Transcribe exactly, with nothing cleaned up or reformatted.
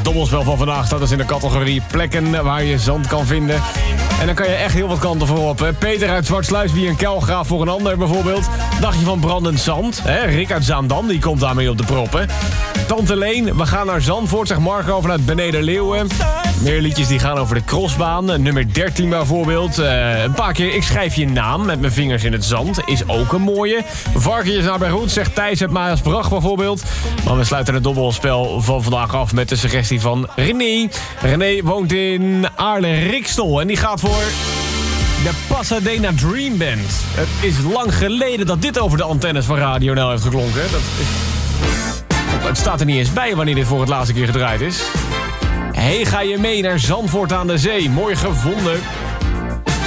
Het dobbelspel van vandaag staat dus in de categorie plekken waar je zand kan vinden. En dan kan je echt heel wat kanten voor op. Hè? Peter uit Zwartsluis, wie een kuilgraaf voor een ander bijvoorbeeld. Dagje van brandend zand. Hè? Rick uit Zaandam, die komt daarmee op de proppen. Tante Leen, we gaan naar Zandvoort, zegt Marco vanuit Beneden Leeuwen. Meer liedjes die gaan over de crossbaan. Nummer dertien bijvoorbeeld. Uh, een paar keer, ik schrijf je naam met mijn vingers in het zand. Is ook een mooie. Varkentjes naar Beirut, zegt Thijs uit Maasbracht bijvoorbeeld. Maar we sluiten het dobbelspel van vandaag af met de suggestie van René. René woont in Aarle-Rikstel en die gaat voor de Pasadena Dream Band. Het is lang geleden dat dit over de antennes van Radio N L heeft geklonken. Dat is... Het staat er niet eens bij wanneer dit voor het laatste keer gedraaid is. Hey, ga je mee naar Zandvoort aan de Zee? Mooi gevonden.